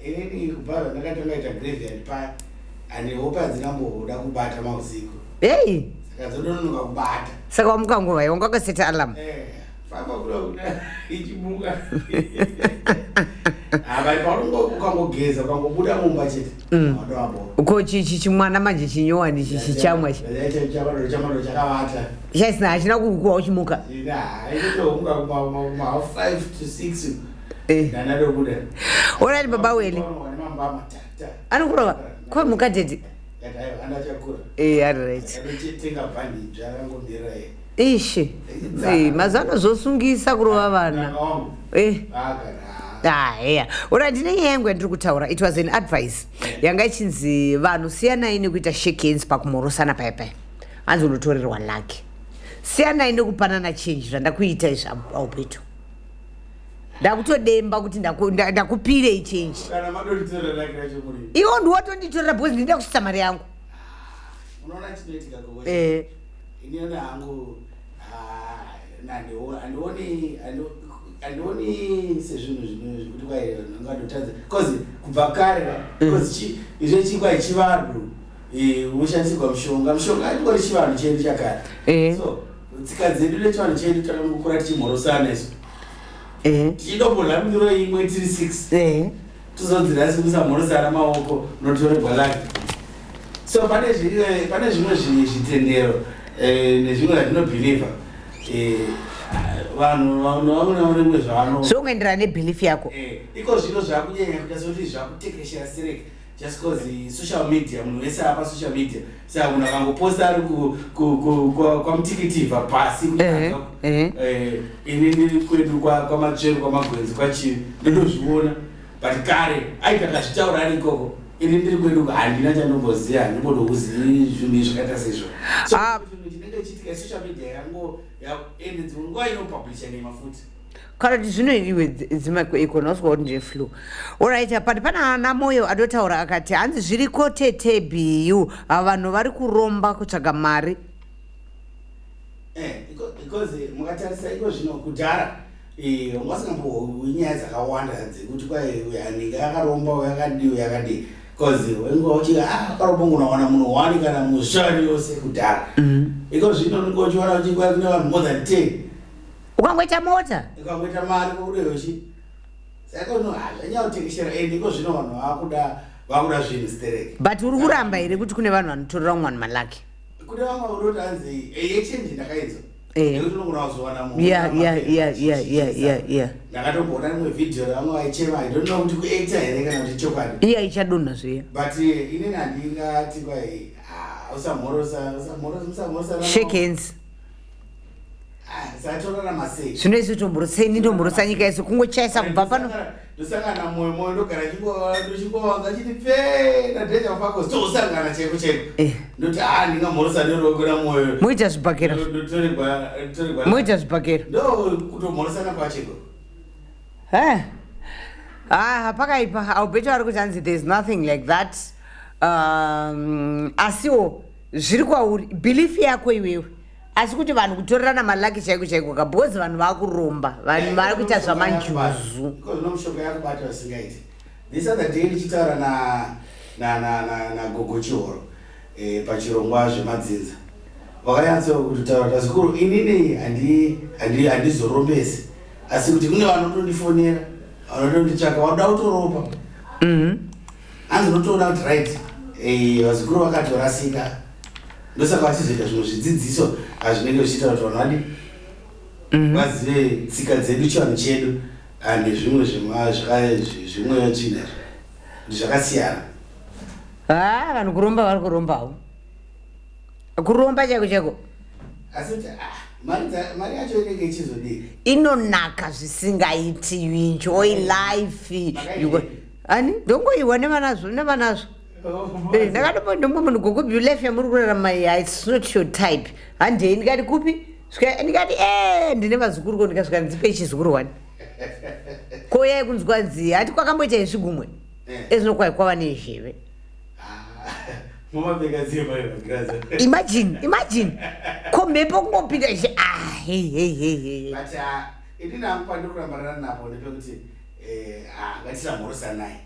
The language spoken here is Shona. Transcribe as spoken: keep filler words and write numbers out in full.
inini kubva ndakatanga ita graveyard pa and hope adzinamboda kubata mausiku. Hey. Saka zodononoka kubata. Saka wamukangova yonga kaseta alarm. Eh, famba kuda kuda ichimuka. Aba paungo ukangogeza ukangobuda mumba chete. Wado hapo. Uko chichi chimwana manje chinyowa ndi chichi chamwa. Yaita chamano chamano chakawata. Chasina achina kukuwa uchimuka. Ina, ito unga kuma ma five to six. Eh. Nanado buda. Ora ni baba wele. Mama tata. Anukura kwa mukatete. Yatayo andachakura. Eh, all right. Tenga bandi zvakangombira ye. Ishi. Eh, mazano zosungisa kurova vana. Eh. Ah, yeah. Ora ndine yengwe ndiri kutaura. It was an advice. Yanga ichinzi vanhu siyanai nekuita shake hands pakumorosana paya paya. Hanzi unotorerwa lucky. Siyanai nekupanana change zvandakuita izvi aupeto. Ndakutodemba kuti ndakupire ichange. Kana madoritora lucky racho muri. Iwo ndiwotonditorera because ndinda kusisa mari yangu. Unaona chinoitika kwa Eh. Iniona hangu ah nandiwo andioni andioni sezvinhu zvino kuti kwai ngadotadza because kubva kare because chi izvo chikwa chivanhu eh unoshandisirwa mushonga mushonga ari chivanhu chedu chakare. So tsika dzedu nechivanhu chedu takangokura tichimhorosana isu. Eh. Tichidombola miro imwe tiri six. Eh. Tuzodzira sikusamhorosana maoko notorerwa lucky. So pane zvimwe pane zvimwe zvitendero eh nezvimwe zvatinobheliva eh vanhu vanoona vamwe zvano so unoenderana nebelief yako eh iko zvino zvakunyanya kuita soti zvakutekeshera sereke just cause social media munhu wese apa social media saka munhu akangoposta ari ku kwamutikitiivha pasi kuti eh ini ndiri kwedu kwamadzvero kwamagwenzi kwachi ndinozviona but kare aita kazvitaura ari ikoko ini ndiri kwedu handina chandomboziva ndimbodokuzivi zvinhu zvakaita sezvo so chinenge chiitika social media yango ende dzimwe nguva inopublisha nemafuti kana kuti zvino iwe dzimaikonoswa kuti ndeflu oright but pana ana moyo adotaura akati hanzi zviriko tete biyu vanhu vari kuromba kutsvaga mari eh because mukatarisa iko zvino kudhara eh ungasingamboinyaya dzakawanda dzekuti kwai uyanike akaromba uyakadii uyakadii because wenguva uchika ah akaromba unowana munhu wani kana mushani yose kudhara iko zvino unongochiona uchikwa kune vanhu more than ten ukangoita mota ukangoita mari kokudeyochi saka uno hazvanyautekeshera ende iko zvino vanhu vakuda vakuda zvinhu stereke but uri kuramba here kuti kune vanhu vanotorera umwana malaki kune vamwe unoti hanzi yechenji ndakainzwa ndakatomboona imwe vhidhiyo ravamwe vaichema I don't know kuti kuacta here kana kuti chokwadi iya ichadonha zviya but inini handingati kwai usamhorosa usamhorosa shake hands satorana masei zvino isi tomborosei nindomborosa nyika yese kungochaisa kubva pano ndosangana moyo moyo ndogara ndochingowanga chiti pfee nadheja wafako tosangana cheko cheko ndoti ah ndingamhorosa nerogona moyo muita zvibhakera ndotorerwa muita zvibhakera ndo kutomhorosana kwacheko ah pakaipa aubeto ari kuti hanzi there is nothing like that um asiwo zviri kwauri belief yako iwewe asi kuti vanhu kutorerana malaki chaiko chaiko kabhozi vanhu vakuromba vanhu vari kuita zvamanjuzu because nomushonga yakubata vasingaiti this other day ndichitaura na na na na gogo chihoro eh pachirongwa zvemadzinza vakanyatsa kutaura kuti zikuru inini handi handi handizorombesi asi kuti kune vanotondifonera vanotonditsvaka vanoda kutoromba mhm hanzi unotoona kuti right eh vazikuru vakatorasika ndosaka vachizoita zvimwe zvidzidziso hazvinenge zvichiita kuti vanhu vadi vazive tsika dzedu chivanhu chedu nezvimwe zvimwe tsvina zvakasiyana ha vanhu kuromba vari kurombawo kuromba chaiko chaiko asi kuti mari yacho inenge ichizodii inonaka zvisingaitiwi enjoy life ani ndongoiwa nevanazvo nevanazvo Eh, ndakati ndombo munhu gokupi life yamuri kurarama it's not your type. Hande ndikati kupi? Svika ndikati eh ndine vazukuru ko ndikasvika ndipe chizukuru wani. Ko yai kunzwa nzi ati kwakamboita izvigumwe. Ezinokwai kwava nezheve. Mama bega ziye mai vagraza. Imagine, imagine. Ko mhepo kungopinda izvi ah hey hey hey. But uh, idina angpa ndokuramba napo ndepekuti eh ah ngatisa mhorosa naye.